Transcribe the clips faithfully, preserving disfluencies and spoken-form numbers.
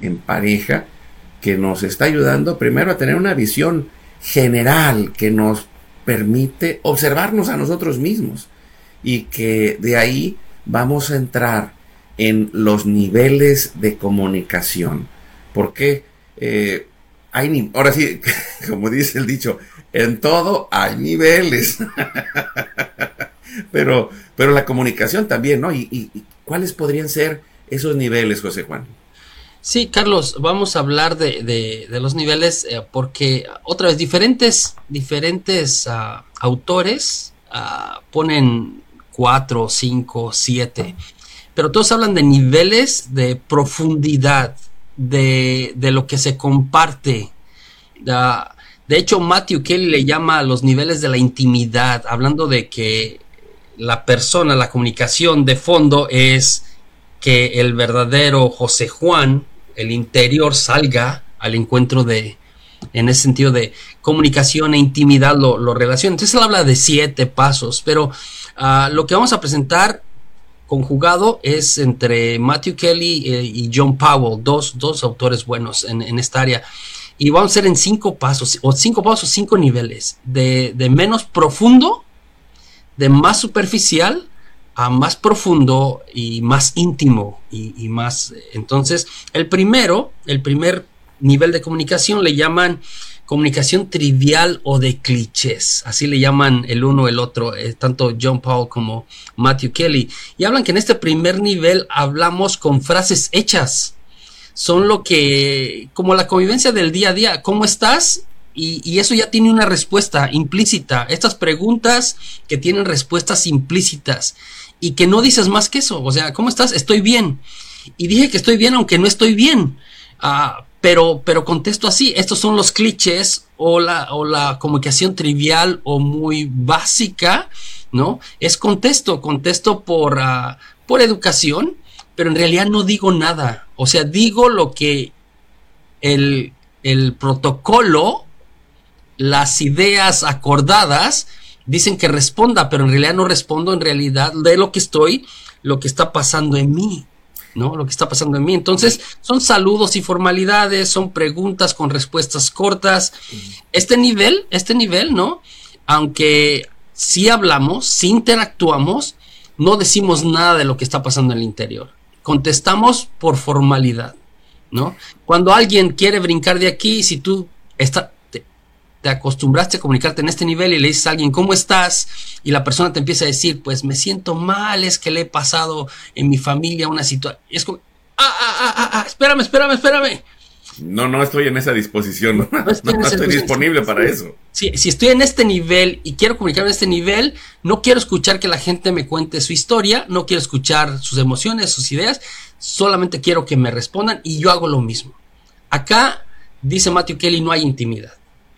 en pareja que nos está ayudando primero a tener una visión general que nos permite observarnos a nosotros mismos y que de ahí vamos a entrar en los niveles de comunicación. Porque eh, hay ni- ahora sí, como dice el dicho, en todo hay niveles. pero, pero la comunicación también, ¿no? Y, y, y ¿cuáles podrían ser esos niveles, José Juan? Sí, Carlos, vamos a hablar de, de, de los niveles eh, porque otra vez diferentes, diferentes uh, autores uh, ponen cuatro, cinco, siete, pero todos hablan de niveles de profundidad, de, de lo que se comparte. Uh, de hecho, Matthew Kelly le llama a los niveles de la intimidad, hablando de que la persona, la comunicación de fondo es que el verdadero José Juan, el interior, salga al encuentro de, en ese sentido de comunicación e intimidad, lo, lo relaciona. Entonces él habla de siete pasos, pero uh, lo que vamos a presentar conjugado es entre Matthew Kelly eh, y John Powell, dos, dos autores buenos en, en esta área. Y vamos a hacer en cinco pasos, o cinco pasos, cinco niveles, de, de menos profundo, de más superficial, a más profundo y más íntimo y, y más. Entonces, el primero, el primer nivel de comunicación le llaman comunicación trivial o de clichés. Así le llaman el uno el otro, eh, tanto John Powell como Matthew Kelly. Y hablan que en este primer nivel hablamos con frases hechas. Son lo que, como la convivencia del día a día. ¿Cómo estás? Y, y eso ya tiene una respuesta implícita. Estas preguntas que tienen respuestas implícitas y que no dices más que eso. O sea, ¿cómo estás? Estoy bien. Y dije que estoy bien aunque no estoy bien. Uh, pero, pero contesto así. Estos son los clichés o la, o la comunicación trivial o muy básica, ¿no? Es contesto, contesto por, uh, por educación, pero en realidad no digo nada. O sea, digo lo que el, el protocolo, las ideas acordadas dicen que responda, pero en realidad no respondo en realidad de lo que estoy, lo que está pasando en mí, ¿no? Lo que está pasando en mí. Entonces, son saludos y formalidades, son preguntas con respuestas cortas. Este nivel, este nivel, ¿no? Aunque sí hablamos, sí interactuamos, no decimos nada de lo que está pasando en el interior. Contestamos por formalidad, ¿no? Cuando alguien quiere brincar de aquí, si tú estás... te acostumbraste a comunicarte en este nivel y le dices a alguien ¿cómo estás? Y la persona te empieza a decir pues me siento mal, es que le he pasado en mi familia una situación, es como ah, ah, ah, ah, ah, espérame, espérame, espérame. No, no estoy en esa disposición, no, No estoy, no, no estoy disponible para eso. Si, si estoy en este nivel y quiero comunicarme en este nivel, no quiero escuchar que la gente me cuente su historia, no quiero escuchar sus emociones, sus ideas, solamente quiero que me respondan y yo hago lo mismo. Acá, dice Matthew Kelly, no hay intimidad.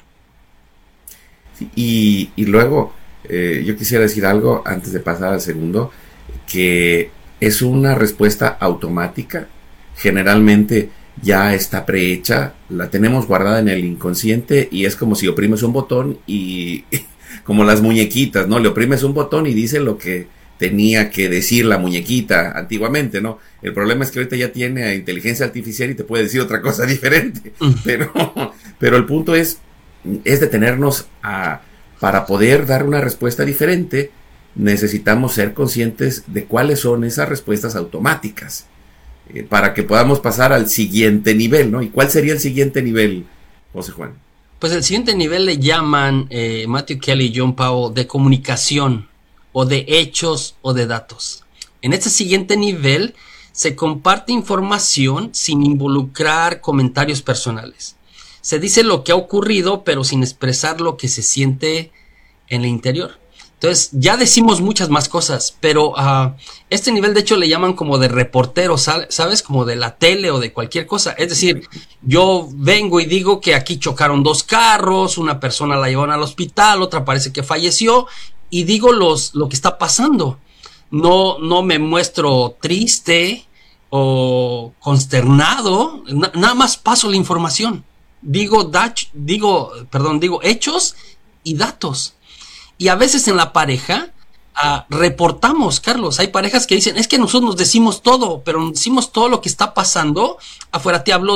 Y, y luego, eh, yo quisiera decir algo antes de pasar al segundo, que es una respuesta automática, generalmente ya está prehecha, la tenemos guardada en el inconsciente y es como si oprimes un botón y como las muñequitas, ¿no? Le oprimes un botón y dice lo que tenía que decir la muñequita antiguamente, ¿no? El problema es que ahorita ya tiene inteligencia artificial y te puede decir otra cosa diferente, pero, pero el punto es es detenernos a, para poder dar una respuesta diferente, necesitamos ser conscientes de cuáles son esas respuestas automáticas, eh, para que podamos pasar al siguiente nivel, ¿no? ¿Y cuál sería el siguiente nivel, José Juan? Pues el siguiente nivel le llaman eh, Matthew Kelly y John Powell de comunicación o de hechos o de datos. En este siguiente nivel se comparte información sin involucrar comentarios personales. Se dice lo que ha ocurrido, pero sin expresar lo que se siente en el interior. Entonces, ya decimos muchas más cosas, pero uh, este nivel de hecho le llaman como de reportero, ¿sabes? Como de la tele o de cualquier cosa. Es decir, yo vengo y digo que aquí chocaron dos carros, una persona la llevaron al hospital, otra parece que falleció, y digo los, lo que está pasando. No, no me muestro triste o consternado, na- nada más paso la información. Digo, dach- digo, perdón, digo hechos y datos. Y a veces en la pareja uh, reportamos, Carlos. Hay parejas que dicen, es que nosotros nos decimos todo, pero nos decimos todo lo que está pasando. Afuera te hablo